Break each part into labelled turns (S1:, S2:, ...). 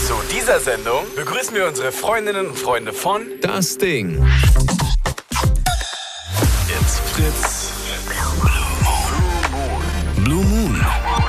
S1: Zu dieser Sendung begrüßen wir unsere Freundinnen und Freunde von
S2: Das Ding.
S1: It's Fritz Blue Moon.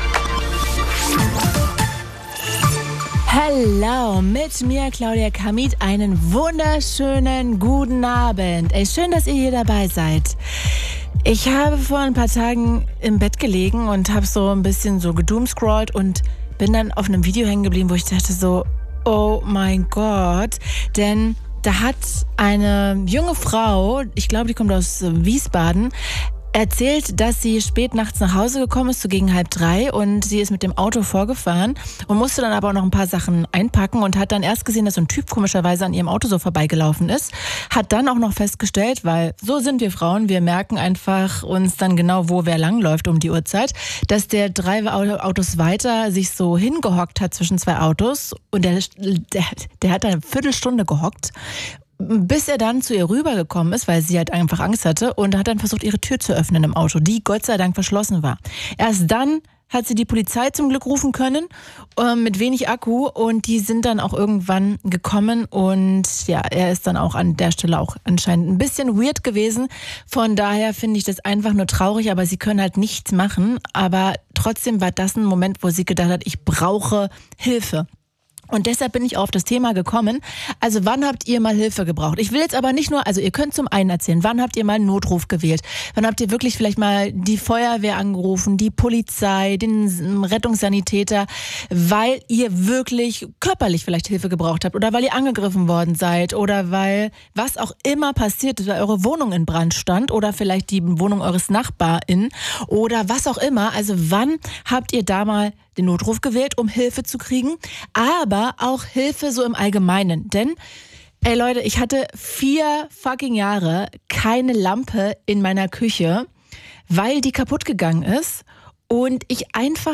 S3: Hallo, mit mir Claudia Kamit, einen wunderschönen guten Abend. Ey, schön, dass ihr hier dabei seid. Ich habe vor ein paar Tagen im Bett gelegen und habe so ein bisschen so gedoomscrollt und bin dann auf einem Video hängen geblieben, wo ich dachte so, oh mein Gott, denn da hat eine junge Frau, ich glaube, die kommt aus Wiesbaden, erzählt, dass sie spät nachts nach Hause gekommen ist, so gegen 2:30, und sie ist mit dem Auto vorgefahren und musste dann aber auch noch ein paar Sachen einpacken und hat dann erst gesehen, dass so ein Typ komischerweise an ihrem Auto so vorbeigelaufen ist, hat dann auch noch festgestellt, weil so sind wir Frauen, wir merken einfach uns dann genau, wo wer langläuft um die Uhrzeit, dass der 3 Autos weiter sich so hingehockt hat zwischen 2 Autos und der hat eine Viertelstunde gehockt, bis er dann zu ihr rübergekommen ist, weil sie halt einfach Angst hatte, und hat dann versucht, ihre Tür zu öffnen im Auto, die Gott sei Dank verschlossen war. Erst dann hat sie die Polizei zum Glück rufen können, mit wenig Akku, und die sind dann auch irgendwann gekommen, und ja, er ist dann auch an der Stelle auch anscheinend ein bisschen weird gewesen. Von daher finde ich das einfach nur traurig, aber sie können halt nichts machen, aber trotzdem war das ein Moment, wo sie gedacht hat, ich brauche Hilfe. Und deshalb bin ich auf das Thema gekommen. Also wann habt ihr mal Hilfe gebraucht? Ich will jetzt aber nicht nur, also ihr könnt zum einen erzählen, wann habt ihr mal einen Notruf gewählt? Wann habt ihr wirklich vielleicht mal die Feuerwehr angerufen, die Polizei, den Rettungssanitäter, weil ihr wirklich körperlich vielleicht Hilfe gebraucht habt oder weil ihr angegriffen worden seid oder weil was auch immer passiert ist, weil eure Wohnung in Brand stand oder vielleicht die Wohnung eures Nachbarn oder was auch immer. Also wann habt ihr da mal den Notruf gewählt, um Hilfe zu kriegen, aber auch Hilfe so im Allgemeinen. Denn, ey Leute, ich hatte 4 fucking Jahre keine Lampe in meiner Küche, weil die kaputt gegangen ist, und ich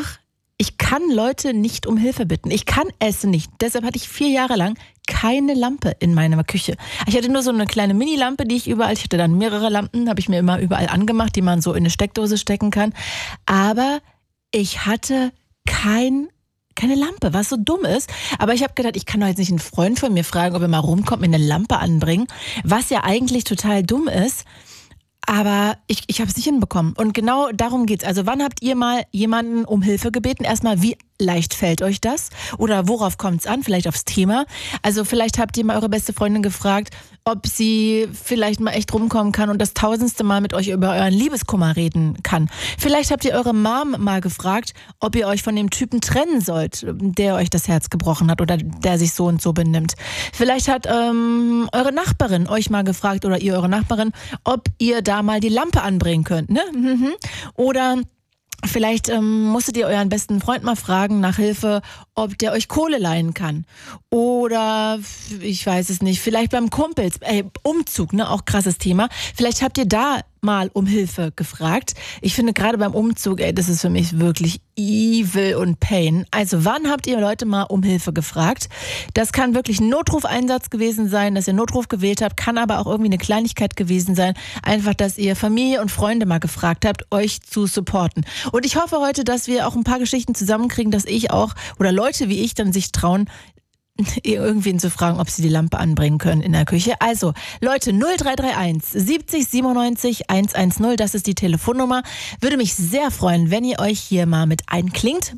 S3: kann Leute nicht um Hilfe bitten. Ich kann es nicht. Deshalb hatte ich 4 Jahre lang keine Lampe in meiner Küche. Ich hatte nur so eine kleine Mini-Lampe, die ich hatte dann mehrere Lampen, habe ich mir immer überall angemacht, die man so in eine Steckdose stecken kann. Aber ich hatte keine Lampe, was so dumm ist. Aber ich habe gedacht, ich kann doch jetzt nicht einen Freund von mir fragen, ob er mal rumkommt, mir eine Lampe anbringen, was ja eigentlich total dumm ist. Aber ich habe es nicht hinbekommen. Und genau darum geht's. Also wann habt ihr mal jemanden um Hilfe gebeten? Erstmal, wie leicht fällt euch das? Oder worauf kommt's an? Vielleicht aufs Thema. Also vielleicht habt ihr mal eure beste Freundin gefragt, ob sie vielleicht mal echt rumkommen kann und das 1000. Mal mit euch über euren Liebeskummer reden kann. Vielleicht habt ihr eure Mom mal gefragt, ob ihr euch von dem Typen trennen sollt, der euch das Herz gebrochen hat oder der sich so und so benimmt. Vielleicht hat eure Nachbarin euch mal gefragt oder ihr eure Nachbarin, ob ihr da mal die Lampe anbringen könnt, ne? Oder vielleicht musstet ihr euren besten Freund mal fragen nach Hilfe, ob der euch Kohle leihen kann. Oder, ich weiß es nicht, vielleicht beim Kumpels, Umzug, ne, auch krasses Thema. Vielleicht habt ihr da mal um Hilfe gefragt. Ich finde gerade beim Umzug, das ist für mich wirklich evil und pain. Also wann habt ihr Leute mal um Hilfe gefragt? Das kann wirklich ein Notrufeinsatz gewesen sein, dass ihr Notruf gewählt habt, kann aber auch irgendwie eine Kleinigkeit gewesen sein. Einfach, dass ihr Familie und Freunde mal gefragt habt, euch zu supporten. Und ich hoffe heute, dass wir auch ein paar Geschichten zusammenkriegen, dass ich auch, oder Leute wie ich dann sich trauen, irgendwen zu fragen, ob sie die Lampe anbringen können in der Küche. Also, Leute, 0331 70 97 110, das ist die Telefonnummer. Würde mich sehr freuen, wenn ihr euch hier mal mit einklingt.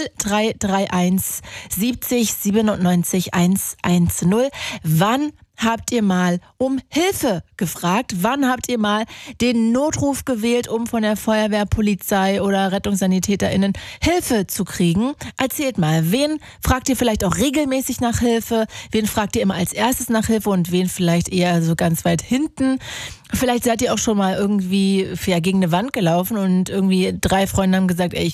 S3: 0331 70 97 110. Wann habt ihr mal um Hilfe gefragt? Wann habt ihr mal den Notruf gewählt, um von der Feuerwehr, Polizei oder RettungssanitäterInnen Hilfe zu kriegen? Erzählt mal, wen fragt ihr vielleicht auch regelmäßig nach Hilfe? Wen fragt ihr immer als erstes nach Hilfe und wen vielleicht eher so ganz weit hinten? Vielleicht seid ihr auch schon mal irgendwie gegen eine Wand gelaufen und irgendwie 3 Freunde haben gesagt, ey,